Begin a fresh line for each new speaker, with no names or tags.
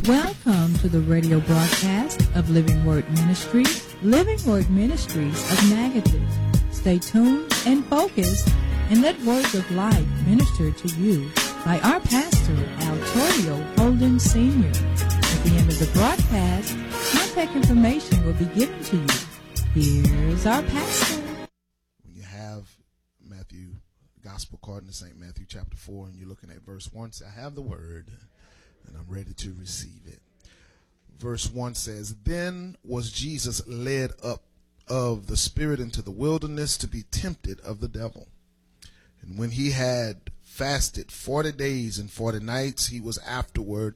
Welcome to the radio broadcast of Living Word Ministries, Living Word Ministries of Natchitoches. Stay tuned and focused and let words of life minister to you by our pastor, Altorio Holden Sr. At the end of the broadcast, contact information will be given to you. Here's our pastor.
When you have Matthew, Gospel according to St. Matthew chapter 4, and you're looking at verse 1, say, I have the word, and I'm ready to receive it. Verse 1 says, Then was Jesus led up of the Spirit into the wilderness to be tempted of the devil. And when he had fasted 40 days and 40 nights, he was afterward